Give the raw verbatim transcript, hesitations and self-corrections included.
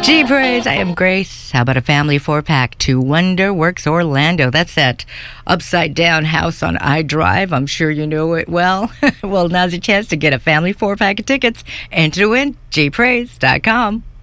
Gee praise, I am Grace. How about a family four-pack to Wonderworks Orlando? That's that upside-down house on I Drive. I'm sure you know it well. Well, now's your chance to get a family four-pack of tickets and to win. G praise dot com.